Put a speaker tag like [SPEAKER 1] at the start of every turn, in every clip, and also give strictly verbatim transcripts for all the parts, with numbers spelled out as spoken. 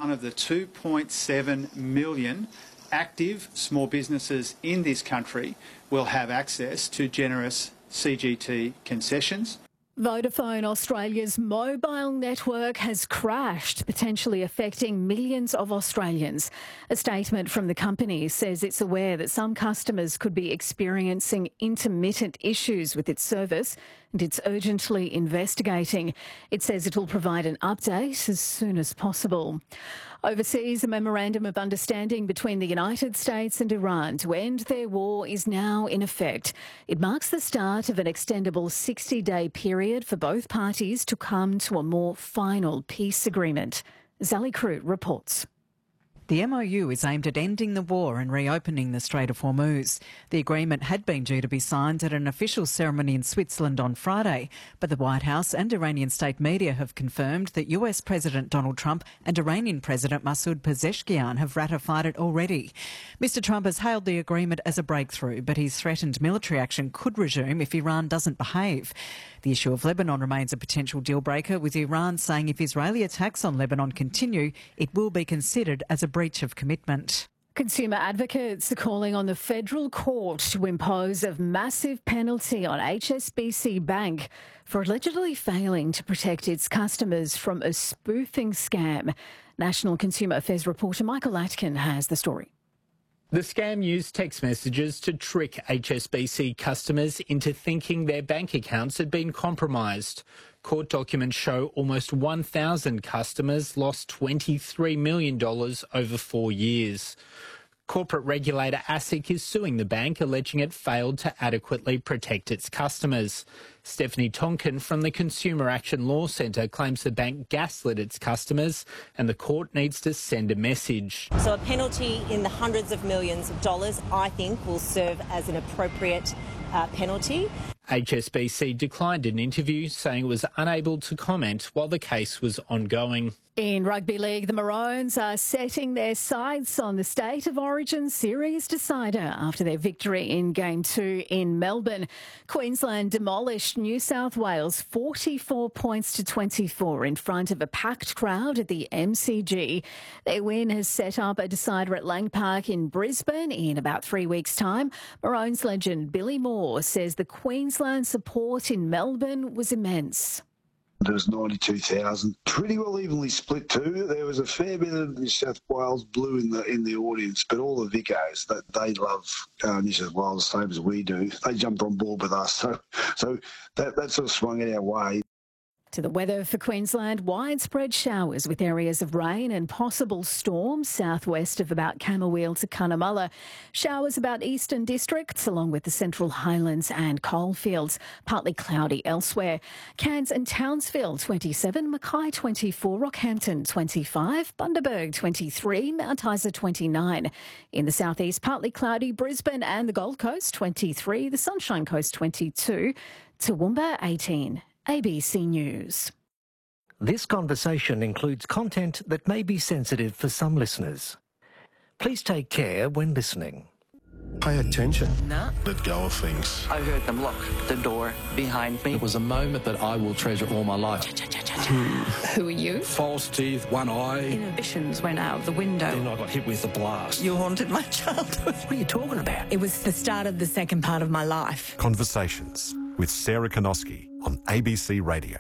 [SPEAKER 1] one of the two point seven million active small businesses in this country will have access to generous C G T concessions.
[SPEAKER 2] Vodafone Australia's mobile network has crashed, potentially affecting millions of Australians. A statement from the company says it's aware that some customers could be experiencing intermittent issues with its service and it's urgently investigating. It says it will provide an update as soon as possible. Overseas, a memorandum of understanding between the United States and Iran to end their war is now in effect. It marks the start of an extendable sixty-day period for both parties to come to a more final peace agreement. Zali Crute reports.
[SPEAKER 3] The M O U is aimed at ending the war and reopening the Strait of Hormuz. The agreement had been due to be signed at an official ceremony in Switzerland on Friday, but the White House and Iranian state media have confirmed that U S President Donald Trump and Iranian President Masoud Pezeshkian have ratified it already. Mister Trump has hailed the agreement as a breakthrough, but he's threatened military action could resume if Iran doesn't behave. The issue of Lebanon remains a potential deal breaker, with Iran saying if Israeli attacks on Lebanon continue, it will be considered as a breach of commitment.
[SPEAKER 2] Consumer advocates are calling on the federal court to impose a massive penalty on H S B C Bank for allegedly failing to protect its customers from a spoofing scam. National Consumer Affairs reporter Michael Atkin has the story.
[SPEAKER 4] The scam used text messages to trick H S B C customers into thinking their bank accounts had been compromised. Court documents show almost one thousand customers lost twenty-three million dollars over four years. Corporate regulator ASIC is suing the bank, alleging it failed to adequately protect its customers. Stephanie Tonkin from the Consumer Action Law Centre claims the bank gaslit its customers and the court needs to send a message.
[SPEAKER 5] So a penalty in the hundreds of millions of dollars, I think, will serve as an appropriate uh, penalty.
[SPEAKER 4] H S B C declined an interview, saying it was unable to comment while the case was ongoing.
[SPEAKER 2] In rugby league, the Maroons are setting their sights on the State of Origin series decider after their victory in Game two in Melbourne. Queensland demolished New South Wales forty-four points to twenty-four in front of a packed crowd at the M C G. Their win has set up a decider at Lang Park in Brisbane in about three weeks' time. Maroons legend Billy Moore says the Queensland support in Melbourne was immense.
[SPEAKER 6] There was ninety-two thousand, pretty well evenly split too. There was a fair bit of New South Wales blue in the in the audience, but all the Vicos, that they love uh, New South Wales the same as we do. They jumped on board with us, so so that that sort of swung it our way.
[SPEAKER 2] To the weather for Queensland, widespread showers with areas of rain and possible storms southwest of about Camooweal to Cunnamulla. Showers about eastern districts along with the Central Highlands and coalfields. Partly cloudy elsewhere. Cairns and Townsville twenty-seven, Mackay twenty-four, Rockhampton twenty-five, Bundaberg twenty-three, Mount Isa twenty-nine. In the southeast, partly cloudy, Brisbane and the Gold Coast twenty-three, the Sunshine Coast twenty-two, Toowoomba eighteen. A B C News.
[SPEAKER 7] This conversation includes content that may be sensitive for some listeners. Please take care when listening.
[SPEAKER 8] Pay attention.
[SPEAKER 9] No.
[SPEAKER 8] Let go of things.
[SPEAKER 9] I heard them lock the door behind me.
[SPEAKER 10] It was a moment that I will treasure all my life.
[SPEAKER 11] Who are you?
[SPEAKER 10] False teeth, one eye.
[SPEAKER 11] Inhibitions went out of the window.
[SPEAKER 10] Then I got hit with a blast.
[SPEAKER 11] You haunted my childhood.
[SPEAKER 7] What are you talking about?
[SPEAKER 11] It was the start of the second part of my life.
[SPEAKER 12] Conversations with Sarah Konoski on A B C Radio.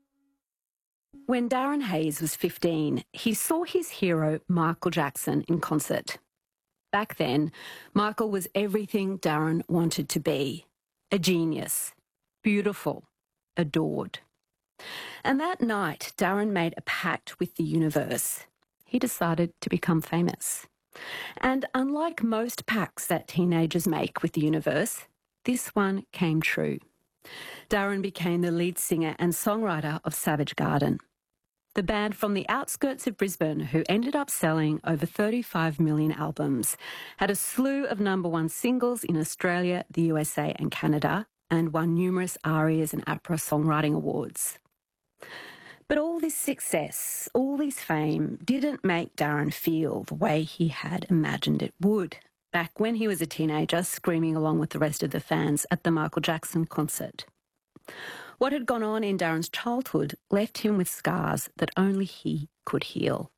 [SPEAKER 13] When Darren Hayes was fifteen, he saw his hero Michael Jackson in concert. Back then, Michael was everything Darren wanted to be. A genius, beautiful, adored. And that night, Darren made a pact with the universe. He decided to become famous. And unlike most pacts that teenagers make with the universe, this one came true. Darren became the lead singer and songwriter of Savage Garden, the band from the outskirts of Brisbane who ended up selling over thirty-five million albums, had a slew of number one singles in Australia, the U S A and Canada, and won numerous ARIAs and APRA songwriting awards. But all this success, all this fame, didn't make Darren feel the way he had imagined it would back when he was a teenager screaming along with the rest of the fans at the Michael Jackson concert. What had gone on in Darren's childhood left him with scars that only he could heal.